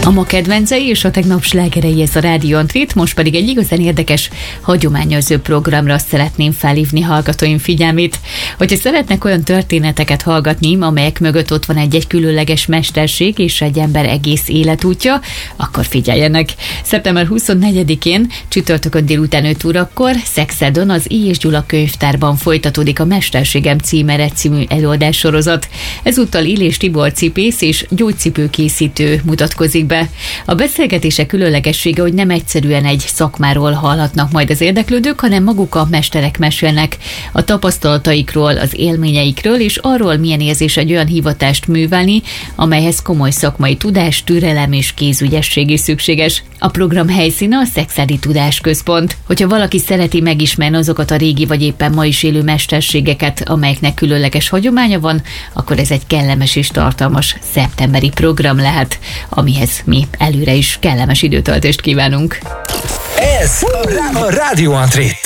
A ma kedvencei és a tegnap slágerei, ez a Rádió Antrét, most pedig egy igazán érdekes, hagyományőrző programra szeretném felhívni hallgatóim figyelmét. Hogyha szeretnek olyan történeteket hallgatni, amelyek mögött ott van egy különleges mesterség és egy ember egész életútja, akkor figyeljenek. Szeptember 24-én, csütörtökön délután 5 órakor Szexádon az I. és Gyula könyvtárban folytatódik a Mesterségem címere című előadássorozat. Ezúttal Illés Tibor cipész és gyógycipőkészítő mutatkozik be. A beszélgetések különlegessége, hogy nem egyszerűen egy szakmáról hallhatnak majd az érdeklődők, hanem maguk a mesterek mesélnek a tapasztalataikról, az élményeikről, és arról, milyen érzés egy olyan hivatást művelni, amelyhez komoly szakmai tudás, türelem és kézügyesség is szükséges. A program helyszíne a Szexádi Tudásközpont. Hogyha valaki szereti megismerni azokat a régi vagy éppen ma is élő mesterségeket, amelyeknek különleges hagyománya van, akkor ez egy kellemes és tartalmas szeptemberi program lehet, amihez mi előre is kellemes időtöltést kívánunk. Ez a Rádió Antré.